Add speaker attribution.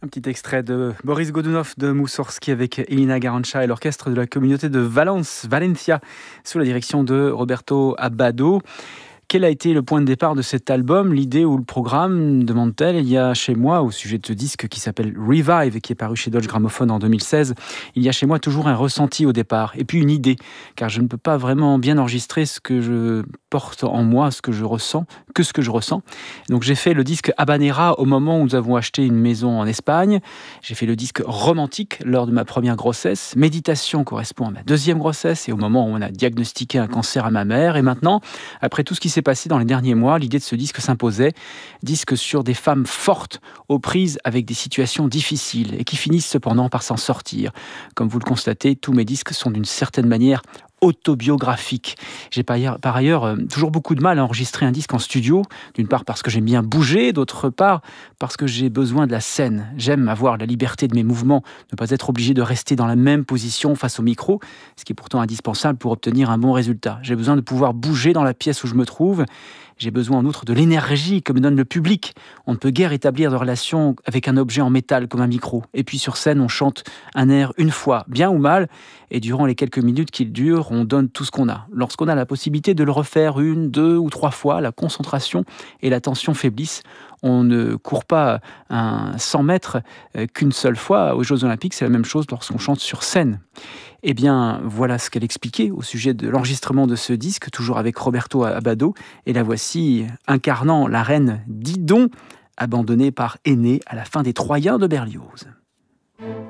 Speaker 1: Un petit extrait de Boris Godunov de Moussorski avec Elina Garancha et l'orchestre de la communauté de Valence, Valencia, sous la direction de Roberto Abbado. Quel a été le point de départ de cet album, l'idée ou le programme, demande-t-elle. Il y a chez moi, au sujet de ce disque qui s'appelle Revive et qui est paru chez Deutsche Grammophon en 2016, il y a chez moi toujours un ressenti au départ et puis une idée, car je ne peux pas vraiment bien enregistrer ce que je porte en moi, ce que je ressens. Donc j'ai fait le disque Habanera au moment où nous avons acheté une maison en Espagne. J'ai fait le disque Romantique lors de ma première grossesse. Méditation correspond à ma deuxième grossesse et au moment où on a diagnostiqué un cancer à ma mère. Et maintenant, après tout ce qui s'est passé dans les derniers mois, l'idée de ce disque s'imposait. Disque sur des femmes fortes, aux prises avec des situations difficiles et qui finissent cependant par s'en sortir. Comme vous le constatez, tous mes disques sont d'une certaine manière autobiographiques. J'ai par ailleurs toujours beaucoup de mal à enregistrer un disque en studio, d'une part parce que j'aime bien bouger, d'autre part parce que j'ai besoin de la scène. J'aime avoir la liberté de mes mouvements, ne pas être obligé de rester dans la même position face au micro, ce qui est pourtant indispensable pour obtenir un bon résultat. J'ai besoin de pouvoir bouger dans la pièce où je me trouve. J'ai besoin en outre de l'énergie que me donne le public. On ne peut guère établir de relation avec un objet en métal comme un micro. Et puis sur scène, on chante un air une fois, bien ou mal, et durant les quelques minutes qu'il dure, on donne tout ce qu'on a. Lorsqu'on a la possibilité de le refaire une, deux ou trois fois, la concentration et l'attention faiblissent. On ne court pas un 100 mètres qu'une seule fois. Aux Jeux Olympiques, c'est la même chose lorsqu'on chante sur scène. Eh bien, voilà ce qu'elle expliquait au sujet de l'enregistrement de ce disque, toujours avec Roberto Abbado. Et la voici incarnant la reine Didon, abandonnée par Énée à la fin des Troyens de Berlioz.